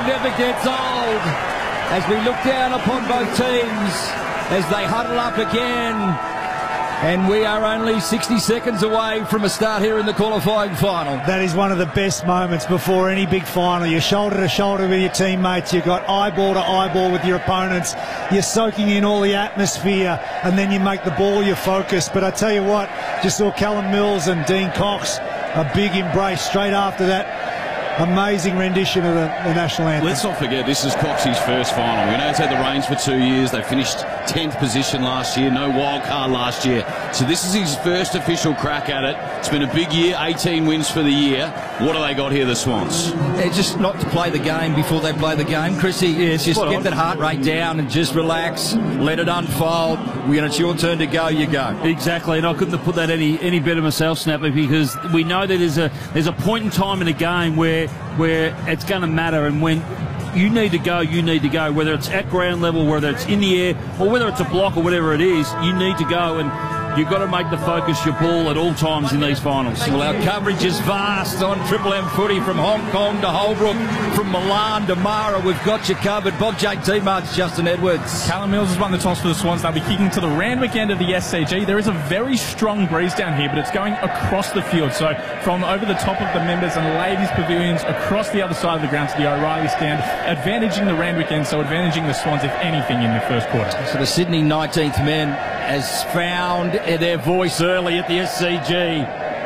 never gets old. As we look down upon both teams as they huddle up again. And we are only 60 seconds away from a start here in the qualifying final. That is one of the best moments before any big final. You're shoulder to shoulder with your teammates. You've got eyeball to eyeball with your opponents. You're soaking in all the atmosphere, and then you make the ball your focus. But I tell you what, just saw Callum Mills and Dean Cox, a big embrace straight after that amazing rendition of the national anthem. Let's not forget, this is Coxie's first final. We know he's had the reins for 2 years. They finished 10th position last year, no wild card last year. So this is his first official crack at it. It's been a big year, 18 wins for the year. What do they got here, the Swans? It's just not to play the game before they play the game, Chrissy. It's just get that heart rate down and just relax, let it unfold. When it's your turn to go, you go. Exactly, and I couldn't have put that any better myself, Snapper, because we know that there's a point in time in a game where it's going to matter, and when you need to go, you need to go. Whether it's at ground level, whether it's in the air, or whether it's a block or whatever it is, you need to go, and you've got to make the focus your ball at all times in these finals. Well, our coverage is vast on Triple M footy, from Hong Kong to Holbrook, from Milan to Mara. We've got you covered. Bob JT Marks, Justin Edwards. Callum Mills has won the toss for the Swans. They'll be kicking to the Randwick end of the SCG. There is a very strong breeze down here, but it's going across the field. So from over the top of the members and ladies pavilions across the other side of the ground to the O'Reilly stand, advantaging the Randwick end, so advantaging the Swans, if anything, in the first quarter. So the Sydney 19th men has found their voice early at the SCG.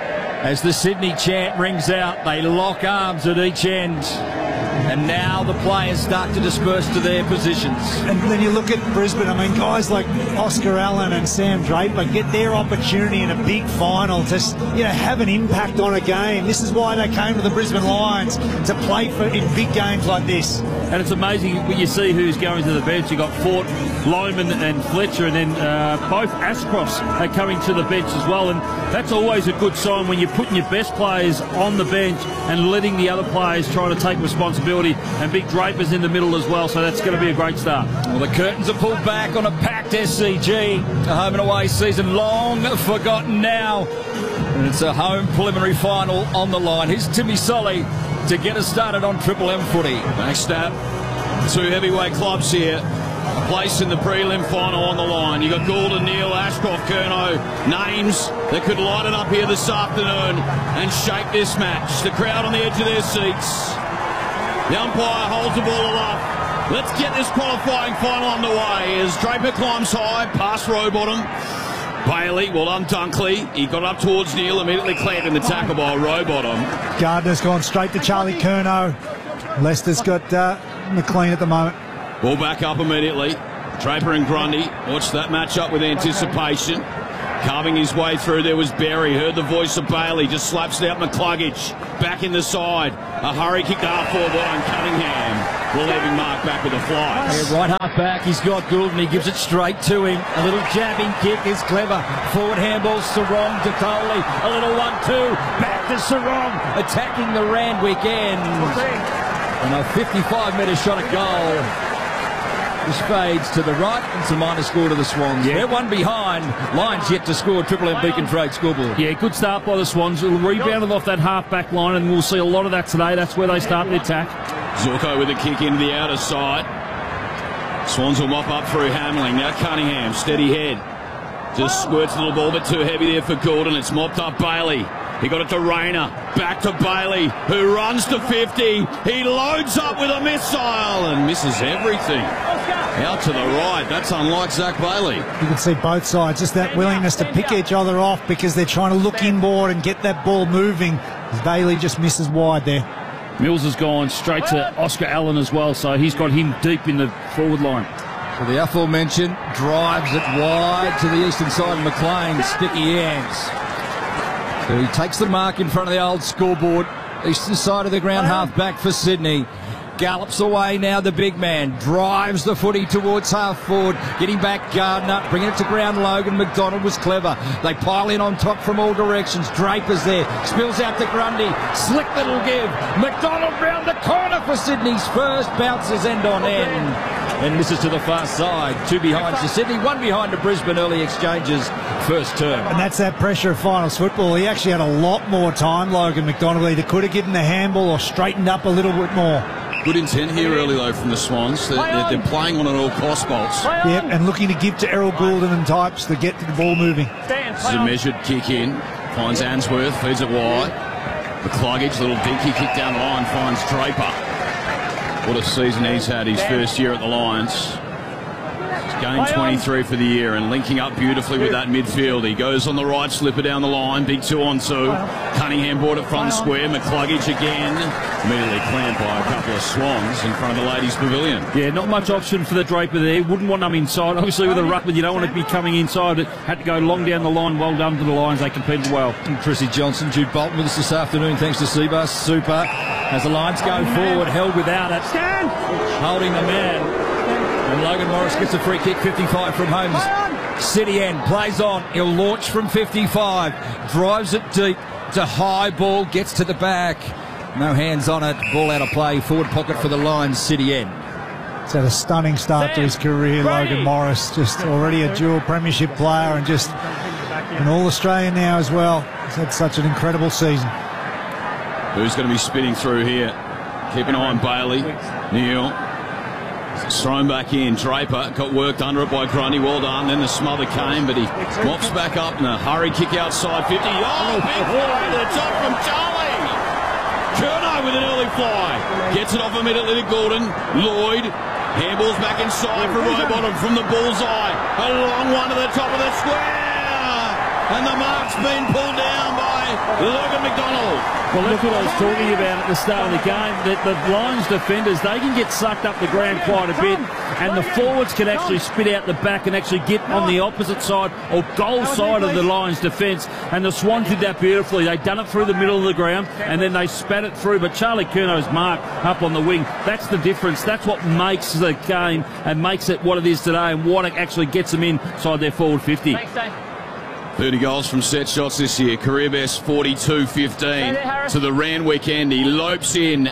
As the Sydney chant rings out, they lock arms at each end. And now the players start to disperse to their positions. And then you look at Brisbane, I mean, guys like Oscar Allen and Sam Draper get their opportunity in a big final to, have an impact on a game. This is why they came to the Brisbane Lions, to play in big games like this. And it's amazing when you see who's going to the bench. You've got Fort, Loman and Fletcher, and then both Ashcrofts are coming to the bench as well. And that's always a good sign when you're putting your best players on the bench and letting the other players try to take responsibility. And Big Draper's in the middle as well, so that's going to be a great start. Well, the curtains are pulled back on a packed SCG. A home and away season long forgotten now. And it's a home preliminary final on the line. Here's Timmy Solly to get us started on Triple M footy. Next up, two heavyweight clubs here. A place in the prelim final on the line. You got Gould and Neil, Ashcroft, Curnow, names that could light it up here this afternoon and shape this match. The crowd on the edge of their seats. The umpire holds the ball aloft. Let's get this qualifying final underway as Draper climbs high past Rowbottom. Bailey, well done Dunkley. He got up towards Neil, immediately cleared in the tackle by Rowbottom. Gardner's gone straight to Charlie Curnow. Leicester's got McLean at the moment. Ball back up immediately. Draper and Grundy. Watch that match up with anticipation. Carving his way through, there was Berry. Heard the voice of Bailey. Just slaps it out McCluggage. Back in the side. A hurry kick to half forward on Cunningham. Relieving Mark back with a fly. Yeah, right half back. He's got Gould and he gives it straight to him. A little jabbing kick is clever. Forward handball, Sarong to Coley. A little 1-2. Back to Sarong. Attacking the Randwick end. And a 55-metre shot at goal. This fades to the right. It's a minor score to the Swans. Yeah. They're one behind. Lions yet to score. Triple M Beacon Trade scoreboard. Yeah, good start by the Swans. It'll rebound off that half-back line, and we'll see a lot of that today. That's where they start the attack. Zorko with a kick into the outer side. Swans will mop up through Hamling. Now Cunningham, steady head. Just squirts a little ball, but too heavy there for Gordon. It's mopped up Bailey. He got it to Rayner. Back to Bailey, who runs to 50. He loads up with a missile and misses everything. Out to the right. That's unlike Zach Bailey. You can see both sides, just that willingness to pick each other off because they're trying to look inboard and get that ball moving. Bailey just misses wide there. Mills has gone straight to Oscar Allen as well, so he's got him deep in the forward line. So the aforementioned drives it wide to the eastern side of McLean. Sticky hands. So he takes the mark in front of the old scoreboard. Eastern side of the ground, half back for Sydney. Gallops away now, the big man. Drives the footy towards half forward. Getting back Gardner. Bringing it to ground Logan. McDonald was clever. They pile in on top from all directions. Draper's there. Spills out to Grundy. Slick little give. McDonald round the corner for Sydney's first. Bounces end on end. And misses to the far side. Two behind to Sydney. One behind to Brisbane. Early exchanges. First term. And that's that pressure of finals football. He actually had a lot more time, Logan McDonald. Either could have given the handball or straightened up a little bit more. Good intent here early, though, from the Swans. They're playing on an all-cost bolts. Yep, and looking to give to Errol Goulden and types to get the ball moving. This is a measured kick in. Finds Answorth, feeds it wide. McCluggage, little dinky kick down the line, finds Draper. What a season he's had, his first year at the Lions. Game 23 for the year and linking up beautifully with that midfield. He goes on the right, slipper down the line, big 2-on-2. Cunningham brought it front square, McCluggage again. Immediately clamped by a couple of Swans in front of the ladies' pavilion. Yeah, not much option for the Draper there. Wouldn't want them inside. Obviously with a ruckman, you don't want to be coming inside. It had to go long down the line. Well done to the Lions. They competed well. And Chrissy Johnson, Jude Bolton with us this afternoon, thanks to Seabus. Super. As the Lions go forward, held without it. Holding the man. And Logan Morris gets a free kick, 55 from Holmes. City end, plays on. He'll launch from 55. Drives it deep to high ball, gets to the back. No hands on it. Ball out of play. Forward pocket for the Lions, City end. He's had a stunning start to his career, Logan Morris. Just already a dual premiership player and just an All-Australian now as well. He's had such an incredible season. Who's going to be spinning through here? Keep an eye on Bailey. Neil. It's thrown back in. Draper got worked under it by Grundy. Well done. Then the smother came, but he mops back up in a hurry kick outside 50. Oh, big fly to the top from Charlie. Curnow with an early fly. Gets it off immediately to Goulden. Lloyd. Handballs back inside for Rowbottom from the bullseye. A long one to the top of the square. And the mark's been pulled down by Logan McDonald. Well, that's what I was talking about at the start of the game, that the Lions defenders, they can get sucked up the ground quite a bit, and the forwards can actually spit out the back and actually get on the opposite side or goal side of the Lions defence, and the Swans did that beautifully. They done it through the middle of the ground, and then they spat it through, but Charlie Curnow's mark up on the wing, that's the difference. That's what makes the game and makes it what it is today and what it actually gets them inside their forward 50. Thanks, Dave. 30 goals from set shots this year. Career best 42-15 to the Randwick end. He lopes in.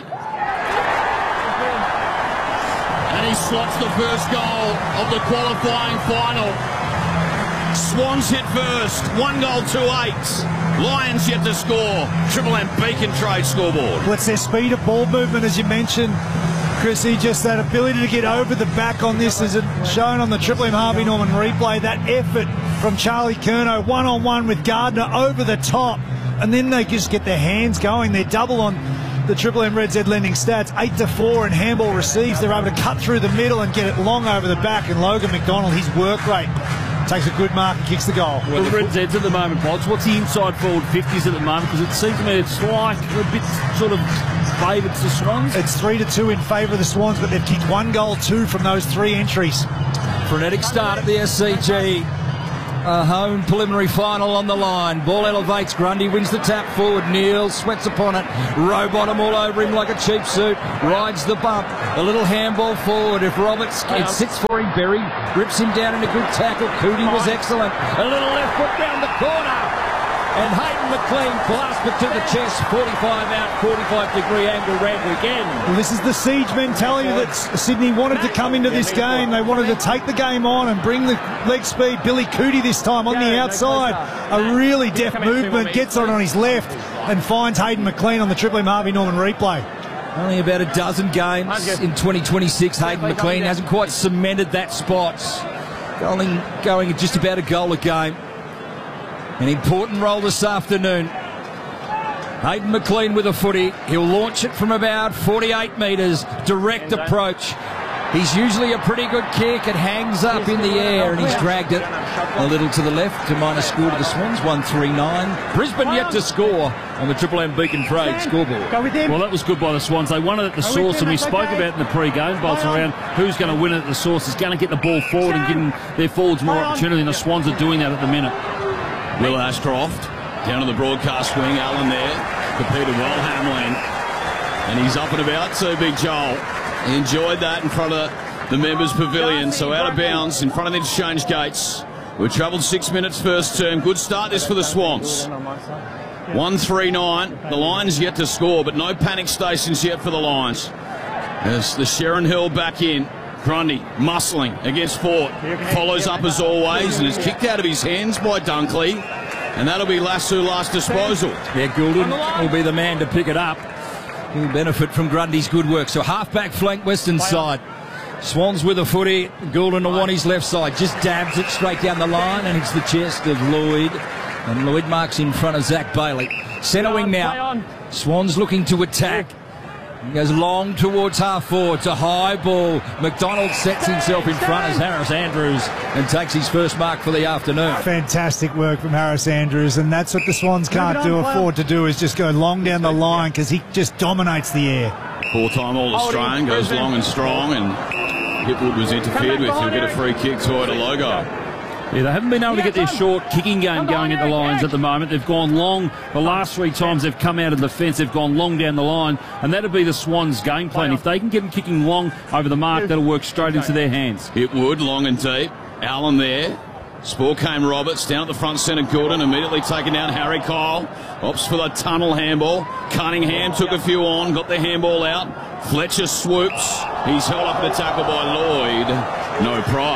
And he slots the first goal of the qualifying final. Swans hit first. 1 goal, 2 8s. Lions yet to score. Triple M Beacon Trade scoreboard. What's their speed of ball movement, as you mentioned, Chrissy, just that ability to get over the back on this is shown on the Triple M Harvey Norman replay. That effort from Charlie Curnow, one-on-one with Gardner over the top, and then they just get their hands going. They're double on the Triple M Red Z lending stats, 8-4, and handball receives. They're able to cut through the middle and get it long over the back, and Logan McDonald, his work rate, takes a good mark and kicks the goal. Well, the Red Z's at the moment, Pods. What's the inside forward 50s at the moment? Because it seems to me it's like a bit sort of favoured to the Swans. It's 3-2 in favour of the Swans, but they've kicked 1 goal, 2 from those 3 entries. Frenetic start at the SCG. A home preliminary final on the line. Ball elevates. Grundy wins the tap forward. Neil sweats upon it. Rowbottom all over him like a cheap suit. Rides the bump. A little handball forward. If Roberts, it sits for him. Berry rips him down in a good tackle. Cootie was excellent. A little left foot down the corner. And Hayden McLean blasts it to the chest. 45 out, 45-degree angle, Randwick end. Well, this is the siege mentality that Sydney wanted to come into this game. They wanted to take the game on and bring the leg speed. Billy Cootie this time on the outside. A really deft movement. Gets on his left and finds Hayden McLean on the Triple M Harvey Norman replay. Only about a dozen games in 2026. Hayden McLean hasn't quite cemented that spot. Going at just about a goal a game. An important role this afternoon. Hayden McLean with a footy. He'll launch it from about 48 metres. Direct approach. He's usually a pretty good kick. It hangs up in the air and he's dragged it a little to the left to minus score to the Swans. 1-3-9. Brisbane yet to score on the Triple M Beacon Trade scoreboard. Well, that was good by the Swans. They won it at the source, and we spoke about in the pre-game bolts around who's going to win it at the source is going to get the ball forward and giving their forwards more opportunity, and the Swans are doing that at the minute. Will Ashcroft down to the broadcast wing. Allen there. Competed well, Hamlin. And he's up and about too, Big Joel. He enjoyed that in front of the members' pavilion. So out of bounds in front of the interchange gates. We've travelled 6 minutes first term. Good start this for the Swans. 1-3-9. The Lions yet to score, but no panic stations yet for the Lions. As the Sharon Hill back in. Grundy muscling against Fort. Follows up as always and is kicked out of his hands by Dunkley. And that'll be Lassu last disposal. Yeah, Goulden will be the man to pick it up. He'll benefit from Grundy's good work. So half-back flank, western side. Swans with a footy. Goulden on his left side. Just dabs it straight down the line and hits the chest of Lloyd. And Lloyd marks in front of Zach Bailey. Centre wing now. Swans looking to attack. He goes long towards half forward. It's a high ball. McDonald sets himself in front as Harris Andrews and takes his first mark for the afternoon. Fantastic work from Harris Andrews, and that's what the Swans can't afford to do, is just go long down the line, because he just dominates the air. Four-time All-Australian, goes long and strong, and Hipwood was interfered with. He'll get a free kick toward a logo. Yeah, they haven't been able to get their short kicking game going at the Lions at the moment. They've gone long. The last 3 times they've come out of defence, they've gone long down the line, and that'll be the Swans' game plan. If they can get them kicking long over the mark, that'll work straight into their hands. Hipwood, long and deep. Allen there. Spore-Came Roberts down at the front centre. Goulden immediately taken down. Harry Kyle opts for the tunnel handball. Cunningham took a few on, got the handball out. Fletcher swoops. He's held up in the tackle by Lloyd. No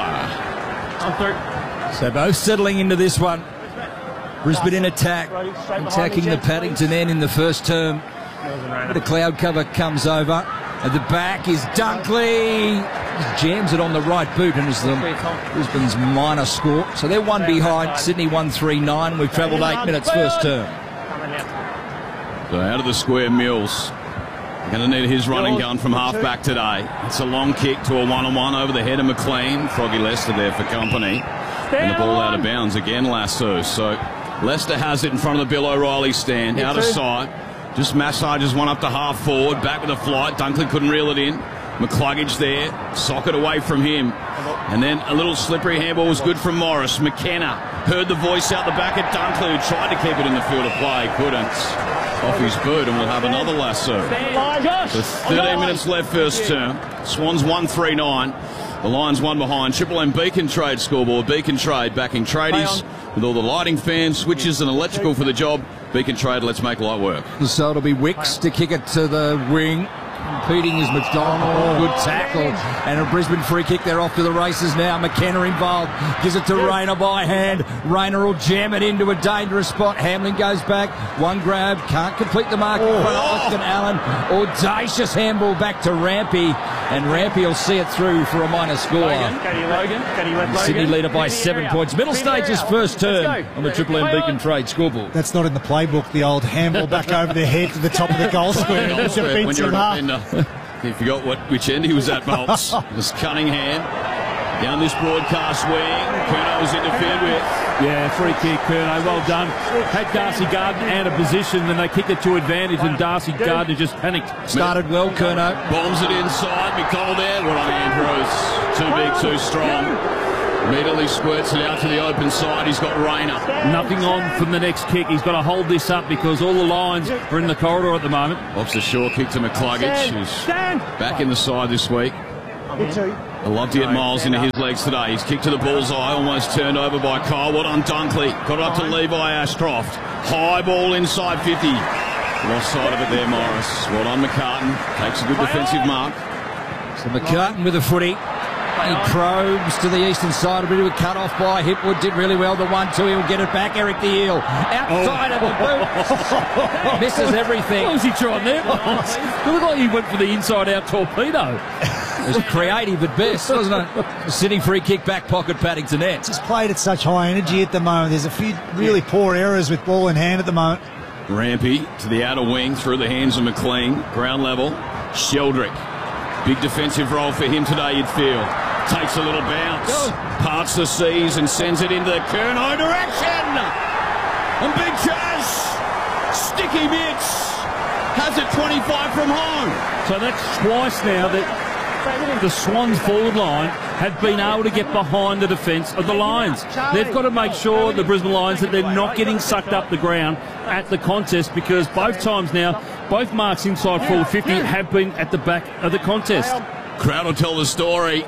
Pryor. So both settling into this one. Brisbane in attack, attacking the Paddington end in the first term. The cloud cover comes over. At the back is Dunkley. Jams it on the right boot, and is Brisbane's minor score. So they're one behind. Sydney 1-3-9. We've travelled 8 minutes first term. So out of the square, Mills. Going to need his running gun from half-back today. It's a long kick to a one-on-one over the head of McLean. Froggy Lester there for company. And the ball out of bounds again, Lasso. So Lester has it in front of the Bill O'Reilly stand. Out of sight. Just massages one up to half forward. Back with a flight. Dunkley couldn't reel it in. McCluggage there. Socket away from him. And then a little slippery handball was good from Morris. McKenna heard the voice out the back at Dunkley, who tried to keep it in the field of play. Couldn't. Off his boot, and we'll have another Lasso. So 13 minutes left first term. Swans 1-3-9. The Lions one behind. Triple M Beacon Trade scoreboard. Beacon Trade backing tradies with all the lighting, fans, switches and electrical for the job. Beacon Trade, let's make light work. So it'll be Wicks to kick it to the wing. Competing is McDonald. Good tackle. And a Brisbane free kick. They're off to the races now. McKenna involved. Gives it to Rayner by hand. Rayner will jam it into a dangerous spot. Hamlin goes back. One grab. Can't complete the mark in front of Austin Allen. Audacious handball back to Rampy. And Rampy will see it through for a minor score. Sydney leader by 7 points. Middle stages first turn on the Triple M Beacon Trade scoreboard. That's not in the playbook, the old handball back over their head to the top of the goal square. When you're a defender. He forgot which end he was at, Bolts. This Cunningham down this broadcast wing. Curnow was interfered with. Yeah, free kick, Curnow. Well done. Had Darcy Gardner out of position, then they kicked it to advantage, and Darcy Gardner just panicked. Started well, Curnow. Bombs it inside. McDonald there. Well on Andrews. Too big, too strong. Immediately squirts it out to the open side. He's got Rayner. Nothing on from the next kick. He's got to hold this up because all the lines are in the corridor at the moment. Ops a short kick to McCluggage, who's back in the side this week. I love to get Miles into his legs today. He's kicked to the bullseye, almost turned over by Kyle. Well done, Dunkley. Got it up to Levi Ashcroft. High ball inside 50. Lost side of it there, Morris. Well done, McCartan. Takes a good defensive mark. So McCartan with a footy. He probes to the eastern side. A bit of a cut off by Hipwood. Did really well. The 1-2. He'll get it back. Eric the Eel. Outside of the boot. Misses everything. What was he trying there? It looked like he went for the inside-out torpedo. It was creative at best, wasn't it? Sydney free kick, back pocket, Paddington net. He's played at such high energy at the moment. There's a few really poor errors with ball in hand at the moment. Rampy to the outer wing through the hands of McLean. Ground level. Sheldrick. Big defensive role for him today, you'd feel. Takes a little bounce. Parts the seas and sends it into the Curnow direction. And Big Chaz. Sticky bits. Has it 25 from home. So that's twice now that the Swans forward line have been able to get behind the defence of the Lions. They've got to make sure, the Brisbane Lions, that they're not getting sucked up the ground at the contest, because both times now, both marks inside forward 50 have been at the back of the contest. Crowd will tell the story.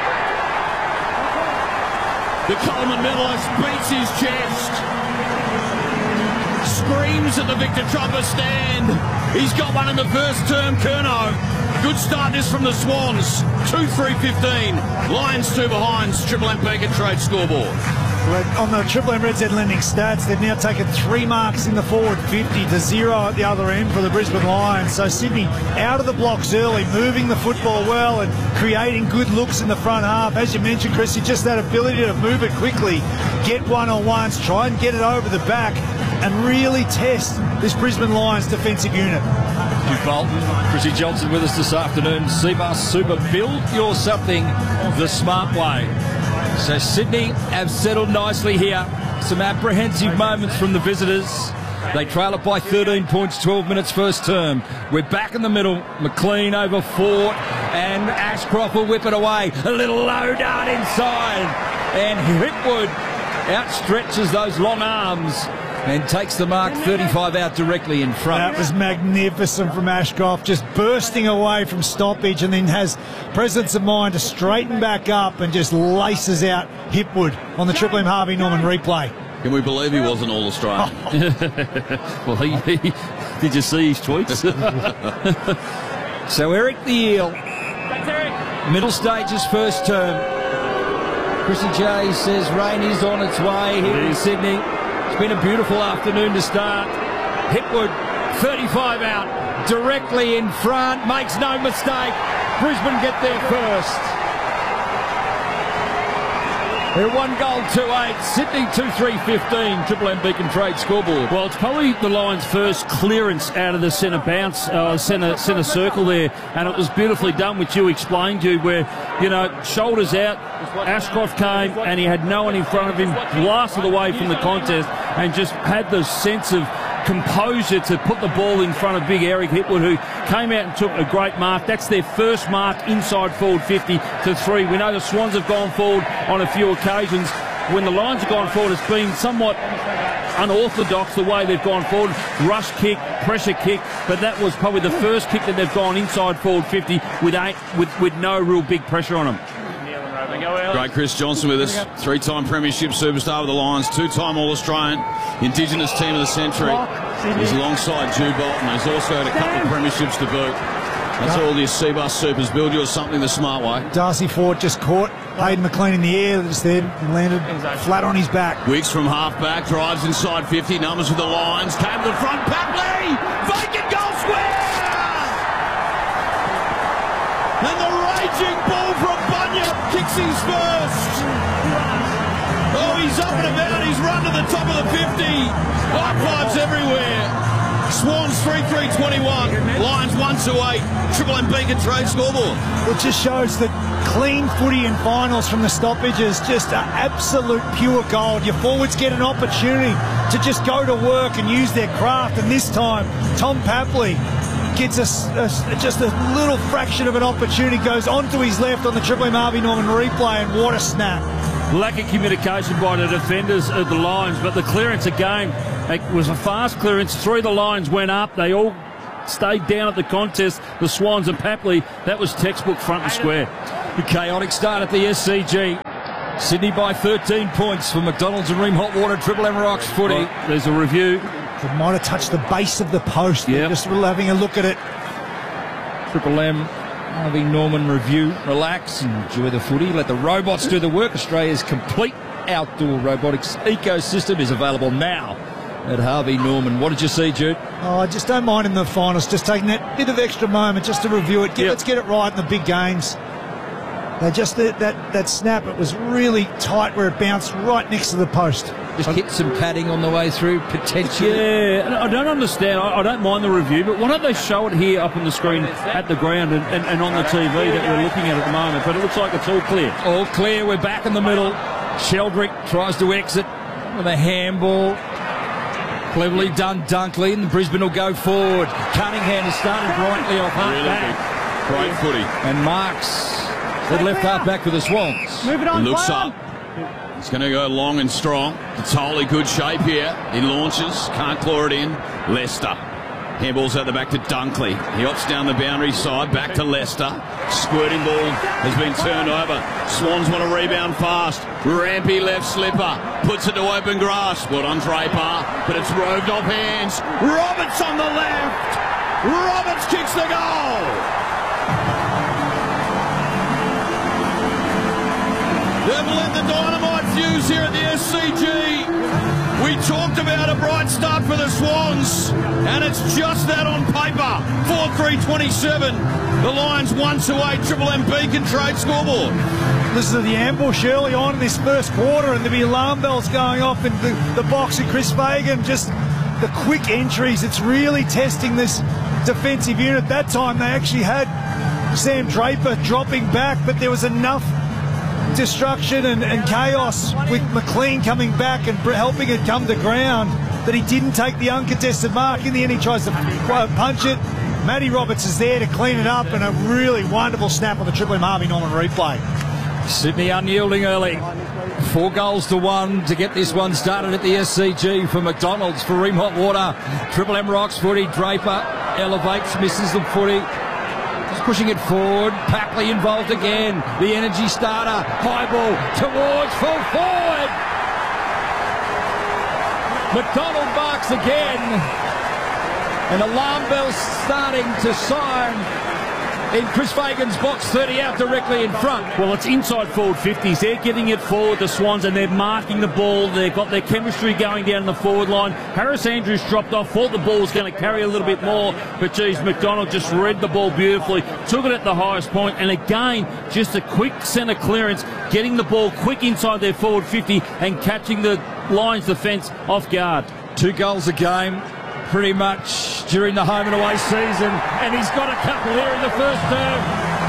The Coleman medalist beats his chest. Screams at the Victor Trumper stand. He's got one in the first term, Curnow. Good start this from the Swans. 2-3-15. Lions 2 behind. Triple M Beacon Trade scoreboard. On the Triple M Red Z lending stats, they've now taken 3 marks in the forward 50 to 0 at the other end for the Brisbane Lions. So Sydney out of the blocks early, moving the football well and creating good looks in the front half. As you mentioned, Chrissy, just that ability to move it quickly, get one-on-ones, try and get it over the back and really test this Brisbane Lions defensive unit. Hugh Bolton, Chrissy Johnson with us this afternoon. Cbus Super, build your something the smart way. So Sydney have settled nicely here. Some apprehensive moments from the visitors. They trail it by 13 points, 12 minutes first term. We're back in the middle. McLean over Fort, and Ashcroft will whip it away. A little low dart inside, and Hipwood outstretches those long arms and takes the mark 35 out directly in front. That was magnificent from Ashcroft, just bursting away from stoppage, and then has presence of mind to straighten back up and just laces out Hipwood on the Triple M Harvey Norman replay. Can we believe he wasn't All-Australian? Well, did you see his tweets? So Eric the Eel, middle stages first term. Chrissy J says rain is on its way here in Sydney. It's been a beautiful afternoon to start. Hipwood, 35 out, directly in front, makes no mistake. Brisbane get there first. They're 1 goal, 2-8. Sydney 2-3-15. Triple M Beacon Trade scoreboard. Well, it's probably the Lions' first clearance out of the centre bounce, centre circle there, and it was beautifully done, which you explained to, where, you know, shoulders out, Ashcroft came and he had no one in front of him, blasted away from the contest, and just had the sense of composure to put the ball in front of big Eric Hipwood, who came out and took a great mark. That's their first mark inside forward 50 to 3. We know the Swans have gone forward on a few occasions. When the Lions have gone forward, it's been somewhat unorthodox the way they've gone forward. Rush kick, pressure kick, but that was probably the first kick that they've gone inside forward 50 with no real big pressure on them. Great Chris Johnson with us, 3-time premiership superstar with the Lions, 2-time All-Australian, Indigenous team of the century. He's alongside Hugh Bolton. He's also had a couple of premierships to boot. That's all these Cbus Supers. Build yours something the smart way. Darcy Ford just caught Hayden McLean in the air, just then landed flat on his back. Wicks from half-back, drives inside 50, numbers with the Lions, came to the front, Papley! Vacant goal square! And the raging ball from Bunyip kicks his first. Oh, he's up and about. He's run to the top of the 50. High fives everywhere. Swans 3-3-21. Lions 1-8. Triple M Beacon Trade scoreboard. It just shows that clean footy in finals from the stoppages, just absolute pure gold. Your forwards get an opportunity to just go to work and use their craft, and this time Tom Papley gets just a little fraction of an opportunity, goes onto his left on the Triple M Harvey Norman replay, and what a snap. Lack of communication by the defenders of the Lions, but the clearance again, it was a fast clearance. 3 of the Lions went up. They all stayed down at the contest. The Swans and Papley, that was textbook front and square. A chaotic start at the SCG. Sydney by 13 points for McDonald's and Ream Hot Water Triple M Rocks footy. Well, there's a review. It might have touched the base of the post. Yep. Just having a look at it. Triple M Harvey Norman review. Relax, enjoy the footy. Let the robots do the work. Australia's complete outdoor robotics ecosystem is available now at Harvey Norman. What did you see, Jude? Oh, I just don't mind in the finals, just taking that bit of extra moment just to review it. Let's get it right in the big games. Just that snap, it was really tight where it bounced right next to the post. Just hit some padding on the way through, potentially. Yeah, I don't understand. I don't mind the review, but why don't they show it here up on the screen at the ground and on the TV that we're looking at the moment? But it looks like it's all clear. All clear. We're back in the middle. Sheldrick tries to exit with a handball. Cleverly done, Dunkley, and Brisbane will go forward. Cunningham has started brightly off half-back. Great footy. And Marks at left half-back for the Swans. Move it on, He looks up. He's going to go long and strong. It's totally good shape here. He launches, can't claw it in. Leicester. Handball's out the back to Dunkley. He opts down the boundary side, back to Leicester. Squirting ball has been turned over. Swans want to rebound fast. Rampy left slipper. Puts it to open grass. Well on Draper, but it's roved off hands. Roberts on the left. Roberts kicks the goal. They've let the dynamite fuse Swans here at the SCG. We talked about a bright start for the Swans, and it's just that on paper. 4-3-27. The Lions 1-8. Triple M Beacon Trade scoreboard. Listen to the ambush early on in this first quarter, and there'll be alarm bells going off in the box of Chris Fagan. Just the quick entries. It's really testing this defensive unit. That time they actually had Sam Draper dropping back, but there was enough destruction and chaos with McLean coming back and helping it come to ground that he didn't take the uncontested mark. In the end, he tries to punch it. Matty Roberts is there to clean it up, and a really wonderful snap on the Triple M Harvey Norman replay. Sydney unyielding early. 4-1 to get this one started at the SCG for McDonald's, for Ream Hot Water. Triple M rocks footy. Draper elevates, misses the footy. He's pushing it forward. Papley involved again. The energy starter. High ball towards full forward. McDonald marks again. An alarm bell starting to sign in Chris Fagan's box 30 out directly in front. Well, it's inside forward 50s. They're getting it forward, the Swans, and they're marking the ball. They've got their chemistry going down the forward line. Harris Andrews dropped off, thought the ball was going to carry a little bit more, but geez, McDonald just read the ball beautifully, took it at the highest point, and again, just a quick centre clearance, getting the ball quick inside their forward 50 and catching the Lions defence off guard. 2 goals a game, pretty much during the home and away season, and he's got a couple here in the first term.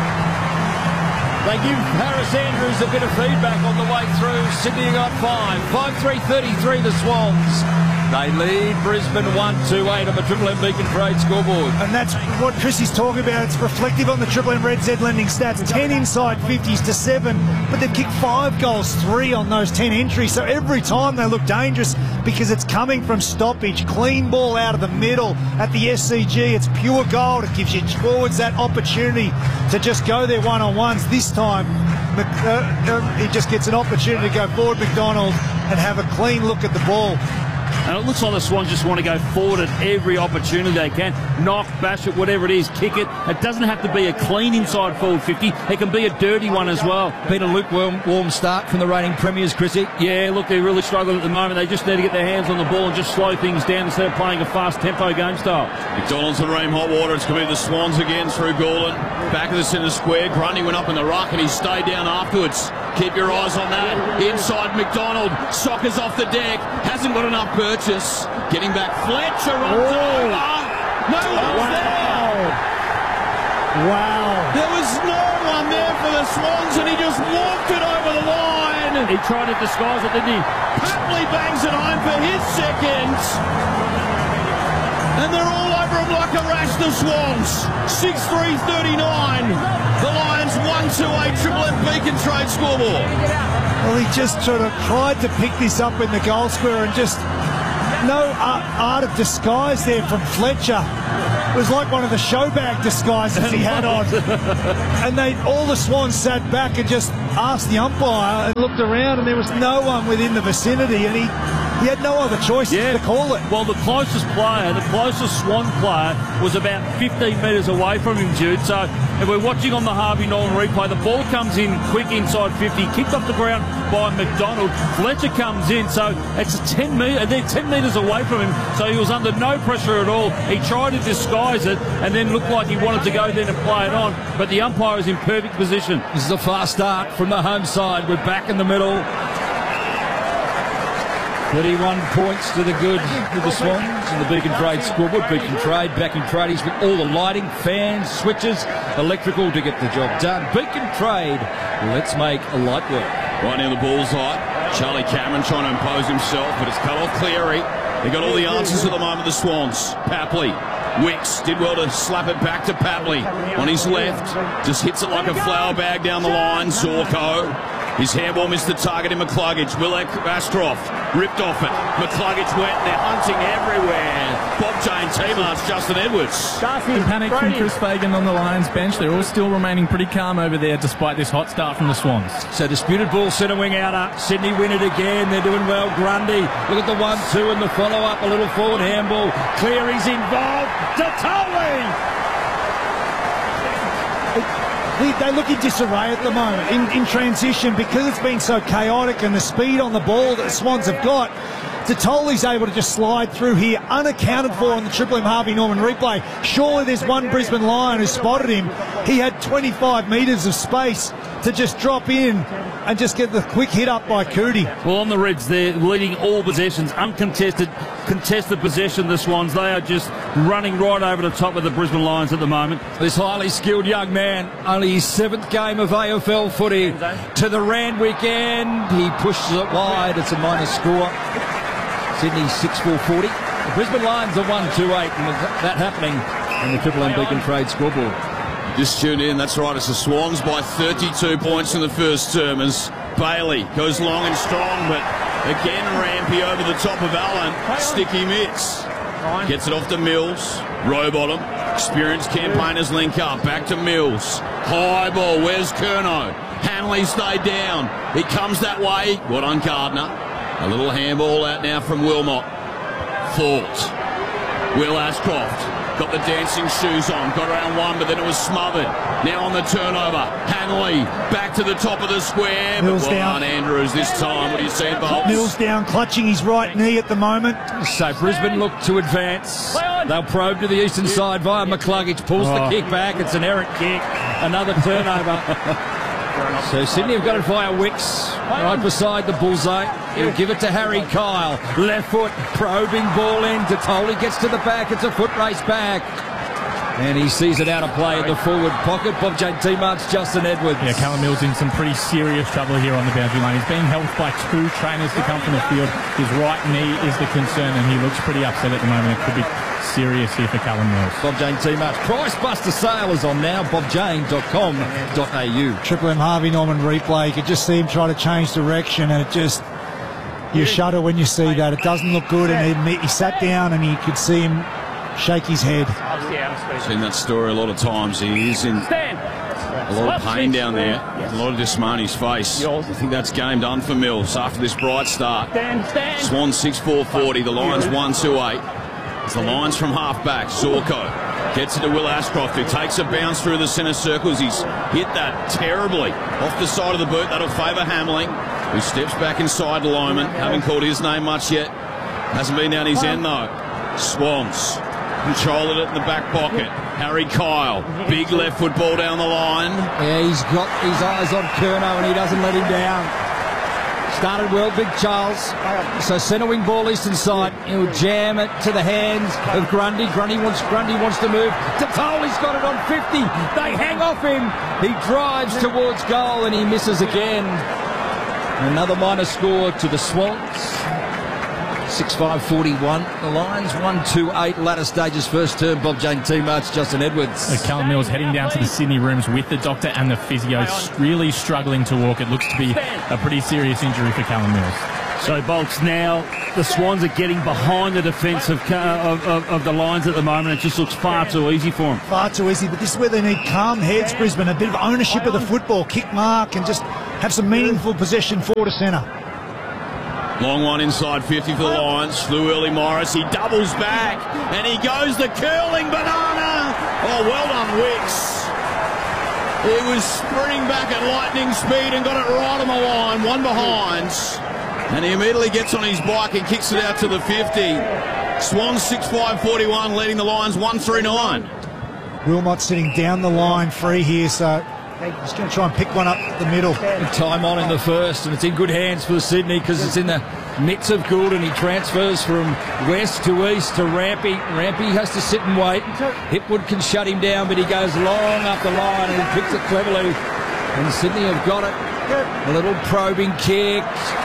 They give Harris Andrews a bit of feedback on the way through. Sydney got 5-3-33 the Swans. They lead Brisbane 1-8 on the Triple M Beacon Trade scoreboard. And that's what Chrissy's talking about. It's reflective on the Triple M Red Z lending stats. 10 inside 50s to 7, but they've kicked 5 goals, 3 on those 10 entries. So every time they look dangerous because it's coming from stoppage. Clean ball out of the middle at the SCG. It's pure gold. It gives you forwards that opportunity to just go there one-on-ones. This time, he just gets an opportunity to go forward, McDonald, and have a clean look at the ball. And it looks like the Swans just want to go forward at every opportunity they can. Knock, bash it, whatever it is, kick it. It doesn't have to be a clean inside forward 50. It can be a dirty one as well. Been a lukewarm start from the reigning premiers, Chrissy. Yeah, look, they're really struggling at the moment. They just need to get their hands on the ball and just slow things down instead of playing a fast tempo game style. McDonald's and Ream Hot Water. It's going to be the Swans again through Gordon. Back of the centre square. Grundy went up in the ruck and he stayed down afterwards. Keep your eyes on that. Inside McDonald. Sockers off the deck. Hasn't got enough purchase. Getting back. Fletcher runs over. No one's there. Wow. There was no one there for the Swans and he just walked it over the line. He tried to disguise it, didn't he? Papley bangs it home for his second. And they're all over him like a rash, the Swans. 6-3-39. The Lions 1-8 Triple M Beacon Trade scoreboard. Well, he just sort of tried to pick this up in the goal square and just no art of disguise there from Fletcher. It was like one of the show bag disguises he had on. And all the Swans sat back and just asked the umpire and looked around, and there was no one within the vicinity, and he had no other choice to call it. Well, the closest Swan player was about 15 metres away from him, Jude. So if we're watching on the Harvey Norman replay, the ball comes in quick inside 50, kicked off the ground by McDonald. Fletcher comes in, so it's 10 metres. They're 10 metres away from him, so he was under no pressure at all. He tried to disguise it and then looked like he wanted to go there and play it on, but the umpire is in perfect position. This is a fast start from the home side. We're back in the middle. 31 points to the good with the Swans in the Beacon Trade scoreboard. Beacon Trade, backing tradies with all the lighting, fans, switches, electrical to get the job done. Beacon Trade, let's make a light work. Right near the bullseye. Charlie Cameron trying to impose himself, but it's cut off Cleary. They got all the answers at the moment, the Swans. Papley. Wicks did well to slap it back to Papley on his left. Just hits it like a flower bag down the line. Zorko. His handball missed the target in McCluggage. Willek Astroff ripped off it. McCluggage went. They're hunting everywhere. Bob Jane T-Mars, Justin Edwards. The panic from Chris Fagan on the Lions bench. They're all still remaining pretty calm over there despite this hot start from the Swans. So disputed ball, centre wing outer. Sydney win it again. They're doing well. Grundy. Look at the 1-2 and the follow-up. A little forward handball. Cleary's involved. Tatoli! They look in disarray at the moment, in transition, because it's been so chaotic and the speed on the ball that the Swans have got. Totoli's able to just slide through here, unaccounted for on the Triple M Harvey Norman replay. Surely there's one Brisbane Lion who spotted him. He had 25 metres of space to just drop in and just get the quick hit up by Cootie. Well, on the Reds, they're leading all possessions, contested possession, the Swans. They are just running right over the top of the Brisbane Lions at the moment. This highly skilled young man, only his 7th game of AFL footy to the Randwick end. He pushes it wide. It's a minus score. Sydney 6-4-40. The Brisbane Lions are 1-2-8, and that happening in the Triple M Beacon Trade scoreboard. Just tuned in, that's right, it's the Swans by 32 points in the first term as Bailey goes long and strong, but again Rampy over the top of Allen. Sticky mitts. Gets it off to Mills. Rowbottom. Experienced campaigners link up. Back to Mills. High ball. Where's Curnow? Hanley stayed down. He comes that way. Well done, Gardner. A little handball out now from Wilmot. Thought. Will Ashcroft. Got the dancing shoes on. Got around one, but then it was smothered. Now on the turnover. Hanley back to the top of the square. Mills but well down. done, Andrews this time. What do you see, Bolts? Mills down, clutching his right knee at the moment. So Brisbane look to advance. They'll probe to the eastern side via McCluggage. Pulls the kick back. It's an errant kick. Another turnover. So Sydney have got it via Wicks, right beside the bullseye. He'll give it to Harry Kyle. Left foot, probing ball in. Totoli gets to the back. It's a foot race back. And he sees it out of play in the forward pocket. Bob J.T. Marks, Justin Edwards. Yeah, Callum Mills in some pretty serious trouble here on the boundary line. He's being helped by 2 trainers to come from the field. His right knee is the concern, and he looks pretty upset at the moment. It could be serious here for Callum Mills. Bob J.T. Marks. Price Buster sale is on now. bobjane.com.au. Triple M Harvey Norman replay. You could just see him try to change direction, and it just... You shudder when you see that. It doesn't look good, and he sat down and you could see him shake his head. Seen that story a lot of times. He is in a lot of pain down there. A lot of dismay on his face. I think that's game done for Mills after this bright start. Swans 6-4-40. The Lions 1-2-8. It's the Lions from half back. Zorko gets it to Will Ashcroft, who takes a bounce through the centre circles. He's hit that terribly off the side of the boot. That'll favour Hamling, who steps back inside Lohman. Haven't called his name much yet. Hasn't been down his end though. Swans control it in the back pocket. Harry Kyle, big left foot ball down the line. Yeah, he's got his eyes on Curnow and he doesn't let him down. Started well, Big Charles. So centre wing ball eastern side. He'll jam it to the hands of Grundy. Grundy wants to move. Totoli's got it on 50. They hang off him. He drives towards goal and he misses again. Another minus score to the Swans. 6-5-41. The Lions 1-2-8. Latter stages first term. Bob J.T. Marks, Justin Edwards. Callum Mills heading down to the Sydney rooms with the doctor and the physio, really struggling to walk. It looks to be a pretty serious injury for Callum Mills. So, Bolts, now the Swans are getting behind the defence of the Lions at the moment. It just looks far too easy for them. Far too easy, but this is where they need calm heads, Brisbane. A bit of ownership of the football, kick mark, and just have some meaningful possession forward to centre. Long one inside 50 for the Lions. Flew early Morris. He doubles back and he goes the curling banana. Oh, well done, Wicks. He was sprinting back at lightning speed and got it right on the line. One behind. And he immediately gets on his bike and kicks it out to the 50. Swans 6-5-41, leading the Lions 1-3-9. Wilmot sitting down the line free here, so he's going to try and pick one up the middle. Time on in the first, and it's in good hands for Sydney because it's in the mitts of Goulden. He transfers from west to east to Rampy. Rampy has to sit and wait. Hipwood can shut him down, but he goes long up the line and he picks it cleverly. And Sydney have got it. A little probing kick.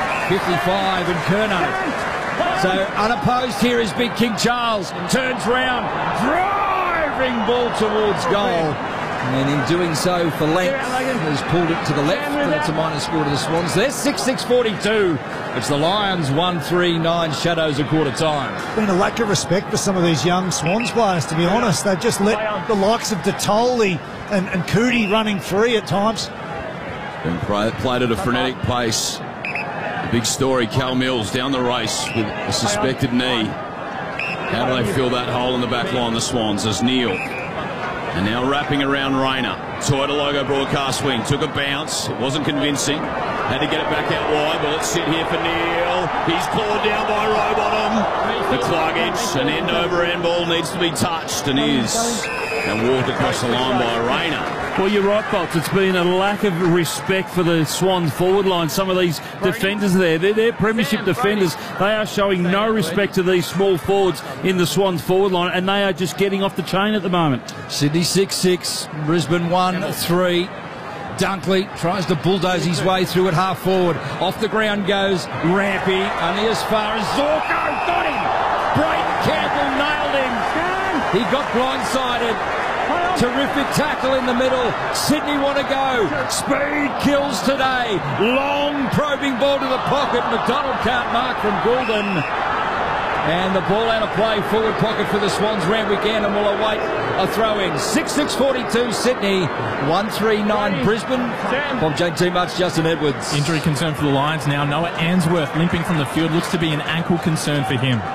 55 and Curnow. So unopposed here is Big King Charles. Turns round. Driving ball towards goal. And in doing so for length, has pulled it to the left, and it's a minus score to the Swans. They're 6-6-42. It's the Lions 1-3-9 Shadows a quarter time. Been a lack of respect for some of these young Swans players, to be honest. They've just let the likes of Totoli and Cootie running free at times. Been played at a frenetic pace. Big story, Cal Mills down the race with a suspected knee. How do they fill that hole in the back line, the Swans, as Neil And now wrapping around Rayner. Toyota logo broadcast wing. Took a bounce. It wasn't convincing. Had to get it back out wide. But let's sit here for Neil. He's clawed down by Rowbottom. The Cluggage. An end-over-end ball needs to be touched. And is. And walked across the line by Rayner. Well, you're right, Bolts. It's been a lack of respect for the Swans forward line. Some of these defenders there, they're premiership defenders. They are showing no respect to these small forwards in the Swans forward line, and they are just getting off the chain at the moment. Sydney 6-6, Brisbane 1-3. Dunkley tries to bulldoze his way through at half forward. Off the ground goes Rampy, only as far as Zorko. Got him! Brayden Campbell nailed him. He got blindsided. Terrific tackle in the middle. Sydney want to go. Speed kills today. Long probing ball to the pocket. McDonald can't mark from Goulden. And the ball out of play. Forward pocket for the Swans. Randwick end and will await a throw-in. 6-6-42 Sydney. 1-3-9 Brisbane. Bob Jane too much. Justin Edwards. Injury concern for the Lions now. Noah Answorth limping from the field. Looks to be an ankle concern for him.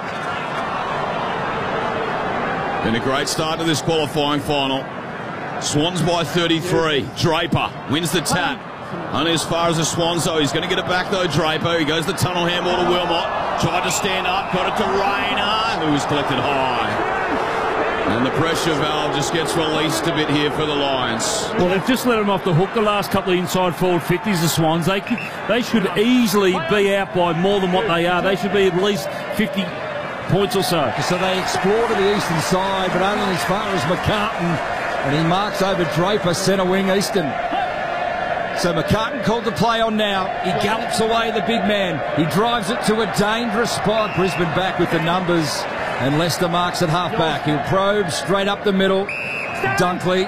Been a great start to this qualifying final. Swans by 33. Draper wins the tap. Only as far as the Swans, though. He's going to get it back, though, Draper. He goes the tunnel handball to Wilmot. Tried to stand up. Got it to Rayner, who was collected high. And the pressure valve just gets released a bit here for the Lions. Well, they've just let them off the hook the last couple of inside forward 50s, the Swans. They should easily be out by more than what they are. They should be at least 50 points or so. So they explore to the eastern side, but only as far as McCartan. And he marks over Draper, centre wing, Easton. So McCartan called the play on now. He gallops away, the big man. He drives it to a dangerous spot. Brisbane back with the numbers. And Lester marks at half-back. He'll probe straight up the middle. Dunkley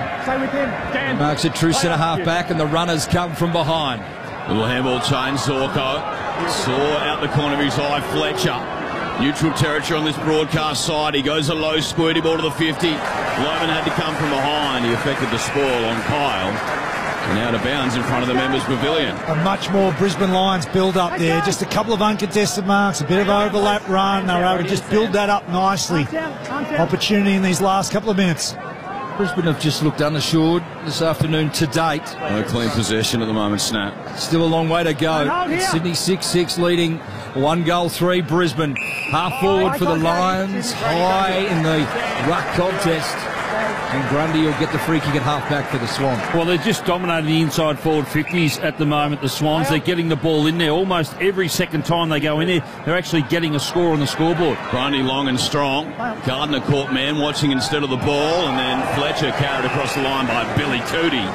marks it true centre half-back, and the runners come from behind. Little handball change, Zorko. Saw out the corner of his eye, Fletcher. Neutral territory on this broadcast side. He goes a low squirty ball to the 50. Loman had to come from behind. He affected the spoil on Kyle. And out of bounds in front of the members' pavilion. A much more Brisbane Lions build up there. Just a couple of uncontested marks, a bit of overlap run. They were able to just build that up nicely. Opportunity in these last couple of minutes. Brisbane have just looked unassured this afternoon to date. No clean possession at the moment, Snap. Still a long way to go. Sydney 6-6 leading 1-3 Brisbane. Half forward for the Lions. High in the ruck contest. And Grundy will get the free kick at half-back for the Swans. Well, they're just dominating the inside forward 50s at the moment, the Swans. They're getting the ball in there almost every second time they go in there. They're actually getting a score on the scoreboard. Grundy long and strong. Gardner caught man watching instead of the ball, and then Fletcher carried across the line by Billy Cootie.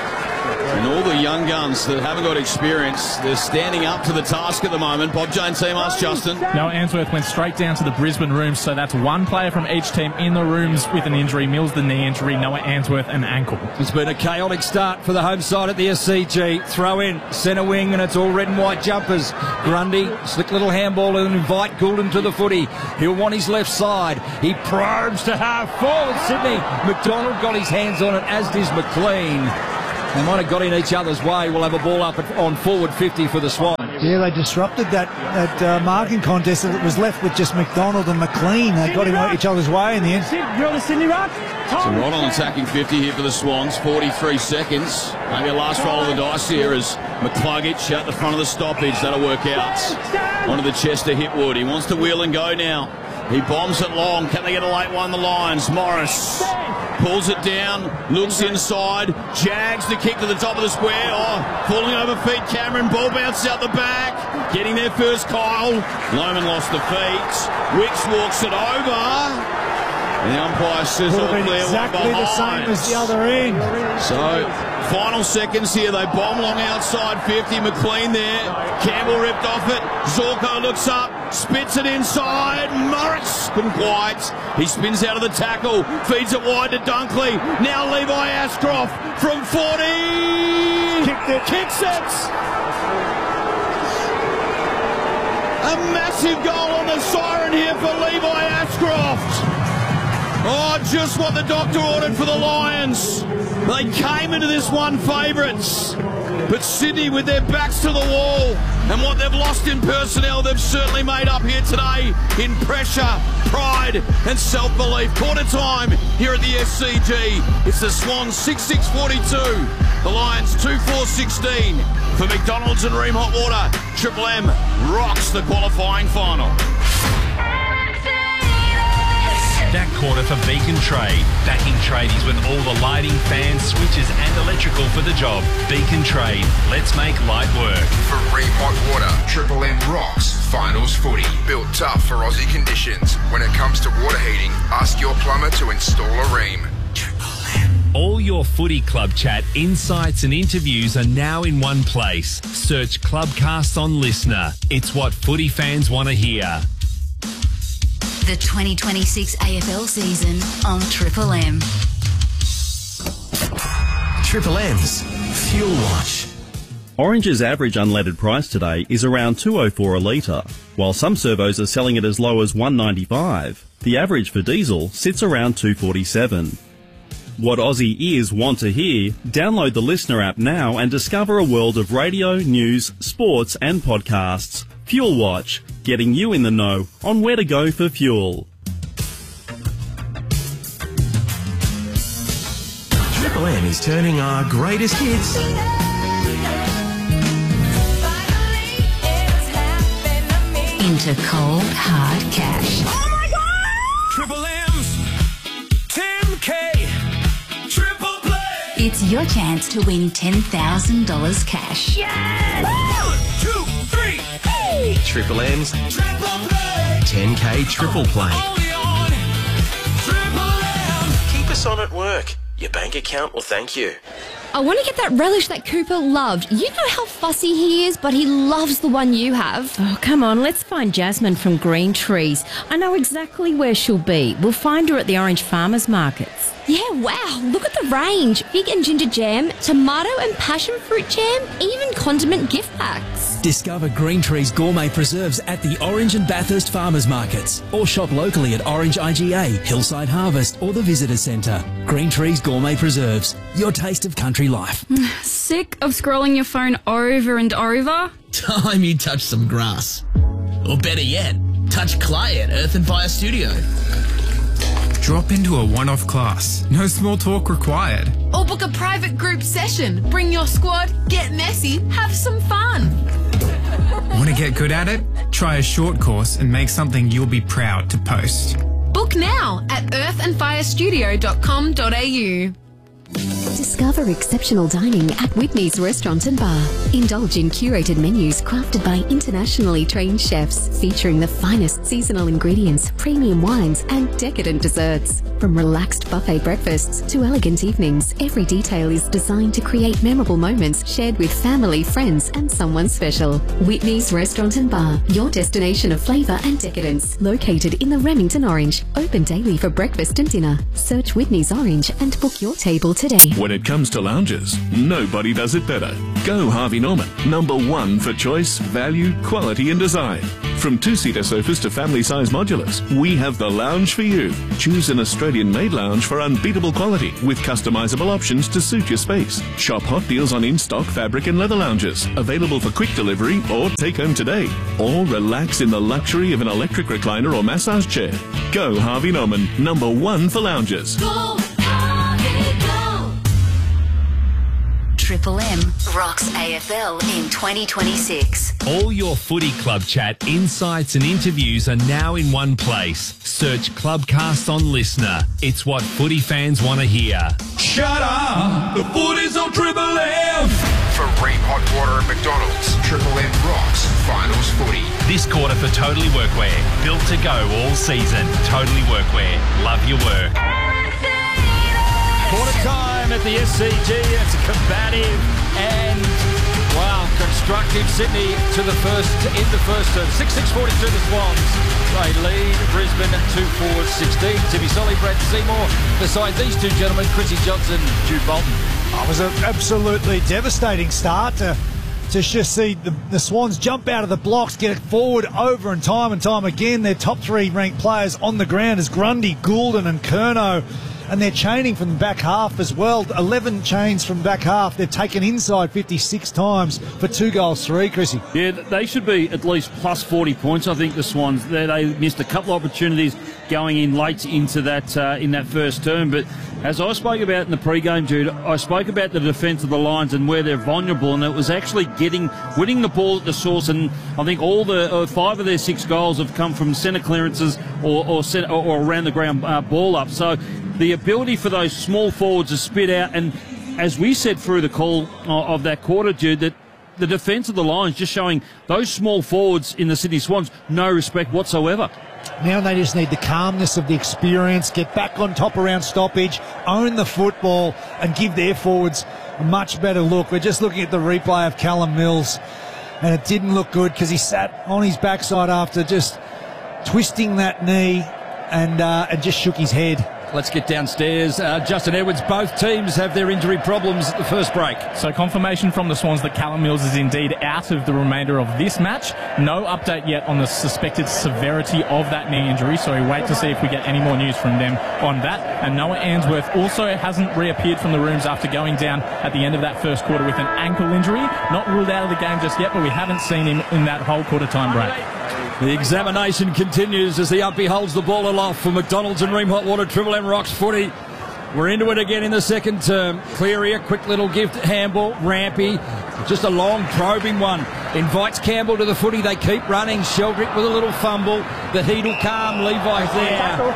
And all the young guns that haven't got experience, they're standing up to the task at the moment. Bob Jane team asks Justin. Noah Answorth went straight down to the Brisbane rooms, so that's one player from each team in the rooms with an injury. Mills the knee injury, Noah Answorth an ankle. It's been a chaotic start for the home side at the SCG. Throw in, centre wing, and it's all red and white jumpers. Grundy, slick little handball and invite Goulden to the footy. He'll want his left side. He probes to half forward. Sydney. McDonald got his hands on it, as does McLean. They might have got in each other's way. We'll have a ball up on forward 50 for the Swans. Yeah, they disrupted that marking contest. It was left with just McDonald and McLean. They got in each other's way in the end. You're on the Sydney Rock. So right on attacking 50 here for the Swans. 43 seconds. Maybe a last roll of the dice here as McCluggage out the front of the stoppage. That'll work out. Onto the chest of Hipwood. He wants to wheel and go now. He bombs it long. Can they get a late one? The Lions. Morris pulls it down, looks inside, jags the kick to the top of the square. Oh, falling over feet. Cameron, ball bounces out the back. Getting there first, Kyle. Loman lost the feet. Wicks walks it over. And the umpire says all clear, exactly the same as the other end. So, final seconds here. They bomb long outside 50. McLean there. Campbell ripped off it. Zorko looks up, spits it inside. Morris couldn't quite. He spins out of the tackle, feeds it wide to Dunkley. Now Levi Ashcroft from 40. Kicks it. A massive goal on the siren here for Levi Ashcroft. Oh, just what the doctor ordered for the Lions. They came into this one favourites. But Sydney, with their backs to the wall and what they've lost in personnel, they've certainly made up here today in pressure, pride and self-belief. Quarter time here at the SCG. It's the Swans 6-6-42. The Lions 2-4-16. For McDonald's and Ream Hot Water, Triple M rocks the qualifying final. That quarter for Beacon Trade. Backing tradies with all the lighting, fans, switches and electrical for the job. Beacon Trade. Let's make light work. For Ream Hot Water, Triple M rocks finals footy. Built tough for Aussie conditions. When it comes to water heating, ask your plumber to install a Ream. All your footy club chat, insights and interviews are now in one place. Search Clubcast on Listener. It's what footy fans want to hear. The 2026 AFL season on Triple M. Triple M's Fuel Watch. Orange's average unleaded price today is around $2.04 a litre, while some servos are selling it as low as $1.95. The average for diesel sits around $2.47. What Aussie ears want to hear? Download the Listener app now and discover a world of radio, news, sports and podcasts. Fuel Watch, getting you in the know on where to go for fuel. Triple M is turning our greatest hits into cold, hard cash. Oh my God! Triple M's 10K Triple Play. It's your chance to win $10,000 cash. Yes! 1, 2, 3, hey! Triple M's Triple Play 10K Triple Play. Only on Triple M. Keep us on at work. Your bank account will thank you. I want to get that relish that Cooper loved. You know how fussy he is, but he loves the one you have. Oh, come on, let's find Jasmine from Green Trees. I know exactly where she'll be. We'll find her at the Orange Farmers Markets. Yeah, wow, look at the range. Fig and ginger jam, tomato and passion fruit jam, even condiment gift packs. Discover Green Trees gourmet preserves at the Orange and Bathurst Farmers Markets, or shop locally at Orange IGA, Hillside Harvest or the Visitor Centre. Green Trees gourmet preserves, your taste of country life. Sick of scrolling your phone over and over? Time you touch some grass. Or better yet, touch clay at Earth and Fire Studio. Drop into a one-off class. No small talk required. Or book a private group session. Bring your squad, get messy, have some fun. Want to get good at it? Try a short course and make something you'll be proud to post. Book now at earthandfirestudio.com.au. Discover exceptional dining at Whitney's Restaurant and Bar. Indulge in curated menus crafted by internationally trained chefs, featuring the finest seasonal ingredients, premium wines, and decadent desserts. From relaxed buffet breakfasts to elegant evenings, every detail is designed to create memorable moments shared with family, friends, and someone special. Whitney's Restaurant and Bar, your destination of flavour and decadence. Located in the Remington Orange. Open daily for breakfast and dinner. Search Whitney's Orange and book your table today. When it comes to lounges, nobody does it better. Go Harvey Norman, #1 for choice, value, quality and design. From two-seater sofas to family-size modulars, we have the lounge for you. Choose an Australian-made lounge for unbeatable quality with customizable options to suit your space. Shop hot deals on in-stock fabric and leather lounges, available for quick delivery or take home today. Or relax in the luxury of an electric recliner or massage chair. Go Harvey Norman, #1 for lounges. Go, Harvey, go. Triple M rocks AFL in 2026. All your footy club chat, insights and interviews are now in one place. Search Clubcast on Listener. It's what footy fans want to hear. Shut up! The footy's on Triple M! For Ream Hot Water at McDonald's, Triple M rocks finals footy. This quarter for Totally Workwear. Built to go all season. Totally Workwear. Love your work. Quarter time at the SCG. It's a combative and, wow, constructive Sydney to the first, in the first term. 6-6-42 the Swans. They lead Brisbane 2-4-16. Timmy Solly, Brad Seymour. Beside these two gentlemen, Chrissy Johnson, Jude Bolton. It was an absolutely devastating start to to just see the Swans jump out of the blocks, get it forward over and time again. Their top 3 ranked players on the ground is Grundy, Goulden and Curnow. And they're chaining from the back half as well. 11 chains from back half. They've taken inside 56 times for 2 goals 3, Chrissy. Yeah, they should be at least plus 40 points, I think, the Swans. They missed a couple of opportunities going in late into that in that first term. But as I spoke about in the pre-game, Jude, I spoke about the defence of the Lions and where they're vulnerable, and it was actually winning the ball at the source. And I think all the 5 of their 6 goals have come from centre clearances or around the ground ball up. So the ability for those small forwards to spit out, and as we said through the call of that quarter, Jude, that the defence of the Lions just showing those small forwards in the Sydney Swans no respect whatsoever. Now they just need the calmness of the experience, get back on top around stoppage, own the football and give their forwards a much better look. We're just looking at the replay of Callum Mills, and it didn't look good because he sat on his backside after just twisting that knee and just shook his head. Let's get downstairs. Justin Edwards, both teams have their injury problems at the first break. So confirmation from the Swans that Callum Mills is indeed out of the remainder of this match. No update yet on the suspected severity of that knee injury, so we wait to see if we get any more news from them on that. And Noah Answorth also hasn't reappeared from the rooms after going down at the end of that first quarter with an ankle injury. Not ruled out of the game just yet, but we haven't seen him in that whole quarter time break. The examination continues as the umpy holds the ball aloft for McDonald's and Ream Hot Water Triple M Rocks footy. We're into it again in the second term. Cleary, a quick little gift. Handball, Rampy, just a long probing one. Invites Campbell to the footy. They keep running. Sheldrick with a little fumble. The heat will calm. Levi's there.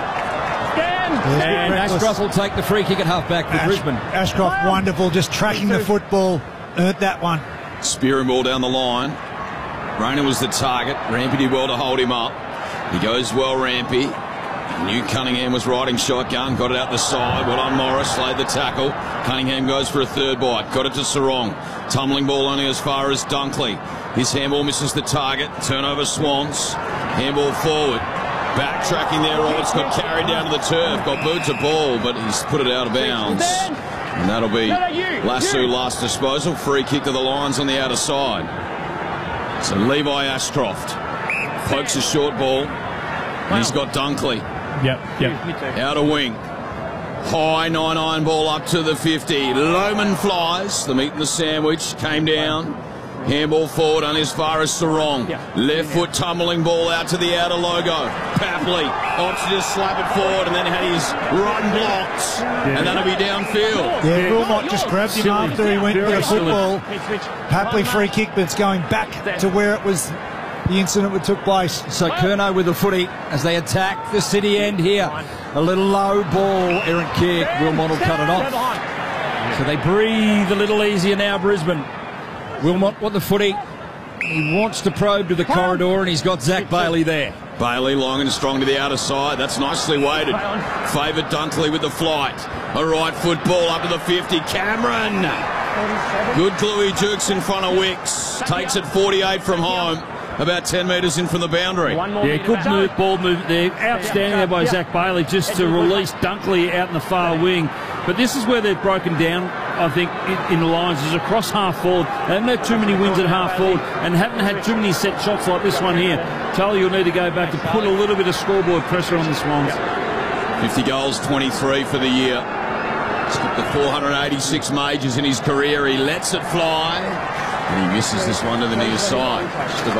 And Ashcroft will take the free kick at half-back for Brisbane. Ashcroft, wonderful, just tracking the football. Earned that one. Spearing ball down the line. Rayner was the target. Rampy did well to hold him up. He goes well, Rampy. Knew Cunningham was riding shotgun. Got it out the side. Well on Morris. Laid the tackle. Cunningham goes for a third bite. Got it to Sarong. Tumbling ball only as far as Dunkley. His handball misses the target. Turnover Swans. Handball forward. Backtracking there. Roberts got carried down to the turf. Got boots a ball, but he's put it out of bounds. And that'll be Lassu last disposal. Free kick to the Lions on the outer side. So Levi Ashcroft pokes a short ball. And he's got Dunkley. Yep. Outer wing. High 9-iron ball up to the 50. Lohman flies. The meat and the sandwich came down. Handball forward on as far as Sarong. Left foot tumbling ball out to the outer logo. Papley opts to just slap it forward and then had his run blocked. And that'll be downfield. Yeah, Wilmot just grabbed him after he went for the football. Papley free kick, but it's going back to where it was the incident that took place. So Curnow with the footy as they attack the city end here. A little low ball, errant kick. Wilmot will cut it off. So they breathe a little easier now, Brisbane. Wilmot with the footy. He wants to probe to the corridor, and he's got Zach Bailey there. Bailey long and strong to the outer side. That's nicely weighted. Favoured Dunkley with the flight. A right foot ball up to the 50. Cameron. Good Gluey jukes in front of Wicks. Takes it 48 from home. About 10 metres in from the boundary. Yeah, good ball movement there. Outstanding there by Zach Bailey just to release Dunkley out in the far wing. But this is where they've broken down, I think, in the Lions, is across half forward. They haven't had too many wins at half forward and haven't had too many set shots like this one here. Charlie, you'll need to go back to put a little bit of scoreboard pressure on the Swans. 50 goals, 23 for the year. He's got the 486 majors in his career. He lets it fly and he misses this one to the near side.